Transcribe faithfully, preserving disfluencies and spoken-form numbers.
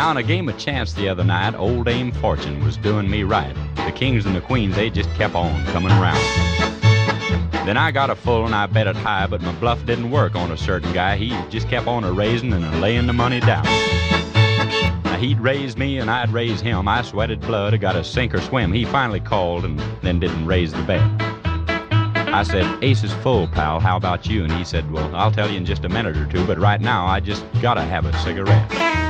Now, in a game of chance the other night, old Dame Fortune was doing me right. The kings and the queens, they just kept on coming around. Then I got a full and I bet it high, but my bluff didn't work on a certain guy. He just kept on a-raising and a-laying the money down. Now, he'd raise me and I'd raise him. I sweated blood, I got to sink or swim. He finally called and then didn't raise the bet. I said, ace is full, pal, how about you? And he said, well, I'll tell you in just a minute or two, but right now I just gotta have a cigarette.